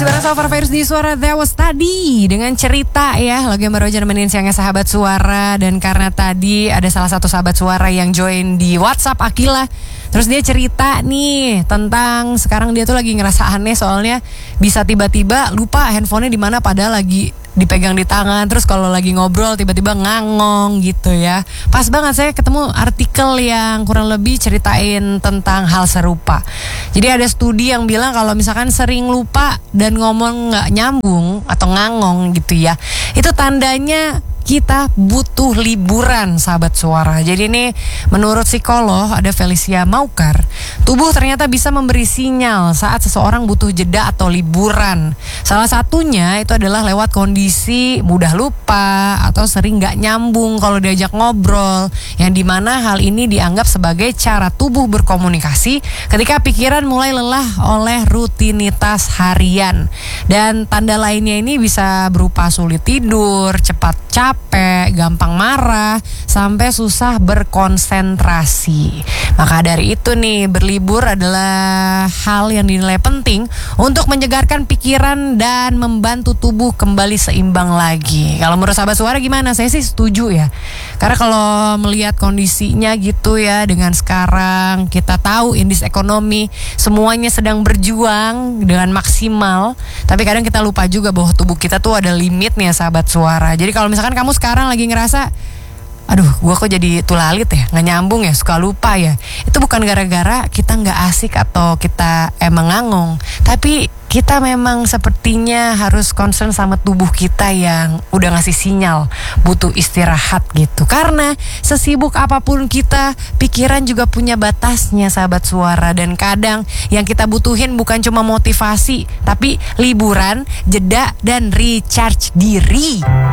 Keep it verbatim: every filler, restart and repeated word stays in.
Barang Salvar Virus di Suara That Was tadi dengan cerita ya, lagu yang baru aja nemenin siangnya sahabat suara. Dan karena tadi ada salah satu sahabat suara yang join di WhatsApp, Akila, terus dia cerita nih tentang sekarang dia tuh lagi ngerasa aneh, soalnya bisa tiba-tiba lupa handphonenya di mana padahal lagi dipegang di tangan. Terus kalau lagi ngobrol tiba-tiba ngangong gitu ya. Pas banget saya ketemu artikel yang kurang lebih ceritain tentang hal serupa. Jadi ada studi yang bilang kalau misalkan sering lupa dan ngomong gak nyambung atau ngangong gitu ya, itu tandanya kita butuh liburan, sahabat suara. Jadi ini menurut psikolog ada Felicia Maukar, tubuh ternyata bisa memberi sinyal saat seseorang butuh jeda atau liburan. Salah satunya itu adalah lewat kondisi mudah lupa atau sering gak nyambung kalau diajak ngobrol, yang dimana hal ini dianggap sebagai cara tubuh berkomunikasi ketika pikiran mulai lelah oleh rutinitas harian. Dan tanda lainnya ini bisa berupa sulit tidur, cepat capek, gampang marah, sampai susah berkonsentrasi. Maka dari itu nih, berlibur adalah hal yang dinilai penting untuk menyegarkan pikiran dan membantu tubuh kembali seimbang lagi. Kalau menurut sahabat suara gimana? Saya sih setuju ya. Karena kalau melihat kondisinya gitu ya, dengan sekarang kita tahu indeks ekonomi semuanya sedang berjuang dengan maksimal, tapi kadang kita lupa juga bahwa tubuh kita tuh ada limitnya, sahabat suara. Jadi kalau misalkan kamu sekarang lagi ngerasa, aduh gue kok jadi tulalit ya, gak nyambung ya, suka lupa ya, itu bukan gara-gara kita gak asik atau kita emang ngangong, tapi kita memang sepertinya harus concern sama tubuh kita yang udah ngasih sinyal butuh istirahat gitu. Karena sesibuk apapun kita, pikiran juga punya batasnya, sahabat suara. Dan kadang yang kita butuhin bukan cuma motivasi, tapi liburan, jeda, dan recharge diri.